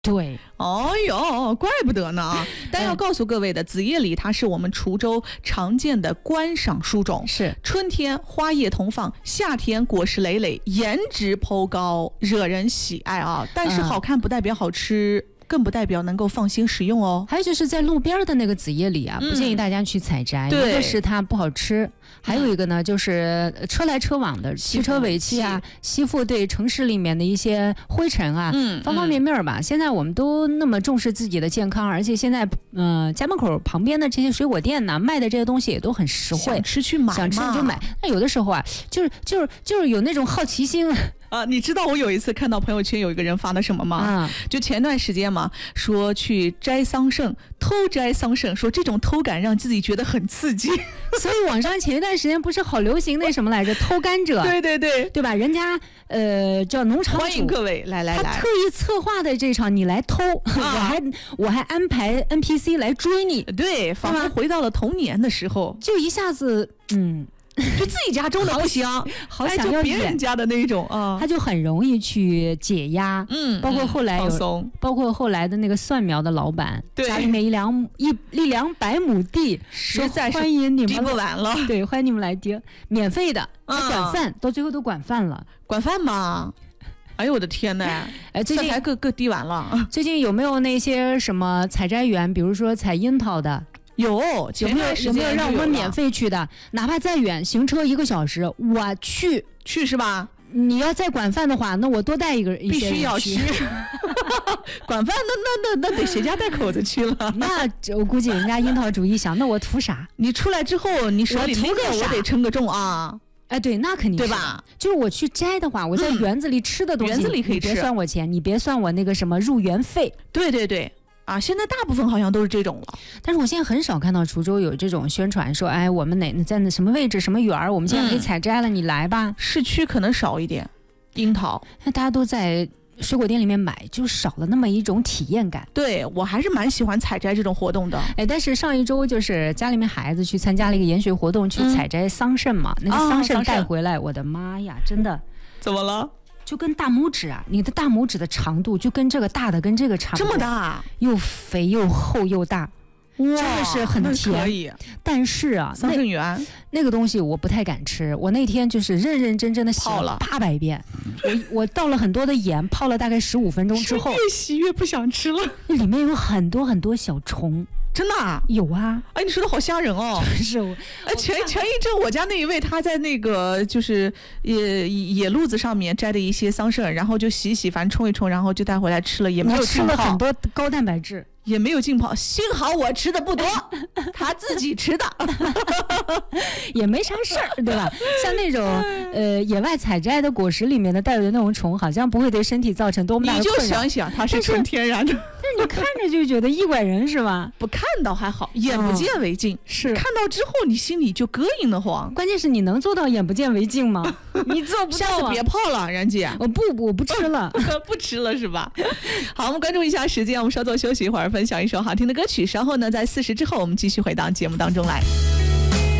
对， 哦哟，怪不得呢啊！但要告诉各位的，紫叶李它是我们滁州常见的观赏书种， 是春天花叶同放，夏天果实累累，颜值颇高，惹人喜爱啊！但是好看不代表好吃。更不代表能够放心食用哦。 还有就是在路边的那个紫叶李啊，不建议大家去采摘，一个是它不好吃，还有一个呢就是车来车往的汽车尾气啊，吸附对城市里面的一些灰尘啊，方方面面吧。现在我们都那么重视自己的健康，而且现在家门口旁边的这些水果店呢，卖的这些东西也都很实惠， 想吃去买， 想吃就买。那有的时候啊，就是有那种好奇心。 你知道我有一次看到朋友圈有一个人发的什么吗？就前段时间嘛，说去摘桑葚，偷摘桑葚，说这种偷感让自己觉得很刺激。 所以网上前一段时间不是好流行那什么来着，偷甘蔗。 对吧？人家叫农场主， 欢迎各位来， 他特意策划的这场你来偷，我还安排 NPC 来追你， 对，仿佛回到了童年的时候， 就一下子就自己家种的不行， 好想要别人家的那种啊， 他就很容易去解压。包括后来包括后来的那个蒜苗的老板，家里面一两百亩地， 实在是欢迎你们滴不完了， 对，欢迎你们来滴，免费的，管饭，到最后都管饭了， 管饭吗？哎呦我的天哪！ 最近还各滴完了。 最近有没有那些什么采摘园，比如说采樱桃的？有没有让我们免费去的？哪怕再远，行车1个小时，我去是吧？ 你要再管饭的话，那我多带一必须要去。管饭那得谁家带口子去了？ 那我估计人家樱桃主一想，那我图啥？ 你出来之后，你手里那个我得称个重啊！ 哎，对，那肯定是对吧？ 就是我去摘的话，我在园子里吃的东西， 园子里可以吃， 别算我钱，你别算我那个什么入园费。 对。现在大部分好像都是这种了， 但是我现在很少看到滁州有这种宣传说，哎，我们在那什么位置什么园儿，我们现在可以采摘了，你来吧。 市区可能少一点，樱桃， 那大家都在水果店里面买，就少了那么一种体验感。 对，我还是蛮喜欢采摘这种活动的。 但是上一周就是家里面孩子去参加了一个研学活动，去采摘桑葚嘛，那个桑葚带回来，我的妈呀，真的， 怎么了？ 就跟大拇指啊，你的大拇指的长度就跟这个大的跟这个差不多， 这么大， 又肥又厚又大，真的是很甜。 可以。 但是啊， 桑葚园那个东西我不太敢吃，我那天就是认真的洗了800遍，我倒了很多的盐，泡了大概15分钟之后， 越洗越不想吃了， 里面有很多小虫。 真的啊？ 有啊！ 哎，你说的好吓人哦！ 是我， 前一阵我家那一位他在那个就是野路子上面摘的一些桑葚，然后就洗，反正冲一冲，然后就带回来吃了，也没有吃了很多高蛋白质， 也没有浸泡。幸好我吃的不多，他自己吃的， 也没啥事儿，对吧？像那种野外采摘的果实里面的带有的那种虫，好像不会对身体造成多么大的困扰。 你就想想，它是纯天然的。 但是你看着就觉得异拐人是吧？ 不看到还好，眼不见为净。 是看到之后你心里就膈应的慌。 关键是你能做到眼不见为净吗？你做不到。 下次别泡了，然姐。 我不吃了， 不吃了是吧？好，我们关注一下时间，我们稍作休息一会儿，分享一首好听的歌曲。稍后呢，在40之后，我们继续回到节目当中来。